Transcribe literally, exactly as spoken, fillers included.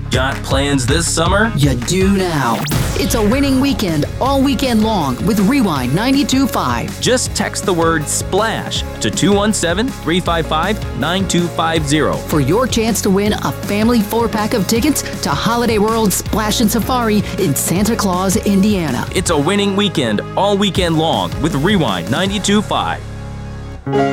Got plans this summer? You do now. It's a winning weekend all weekend long with Rewind ninety-two point five. Just text the word SPLASH to two one seven, three five five, nine two five zero for your chance to win a family four-pack of tickets to Holiday World Splash and Safari in Santa Claus, Indiana. It's a winning weekend all weekend long with Rewind ninety-two point five.